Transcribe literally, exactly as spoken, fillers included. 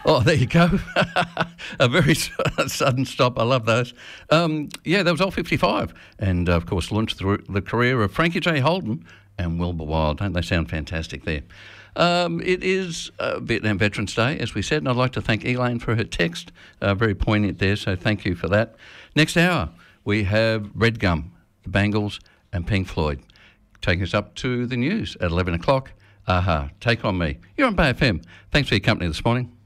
Oh, there you go. A very sudden stop. I love those. Um, yeah, that was L fifty-five. And, uh, of course, launched the, the career of Frankie J. Holden and Wilbur Wilde. Don't they sound fantastic there? Um, it is uh, Vietnam Veterans Day, as we said, and I'd like to thank Elaine for her text. Uh, very poignant there, so thank you for that. Next hour, we have Red Gum, the Bangles, and Pink Floyd. Taking us up to the news at eleven o'clock. Aha, Take On Me. You're on Bay F M. Thanks for your company this morning.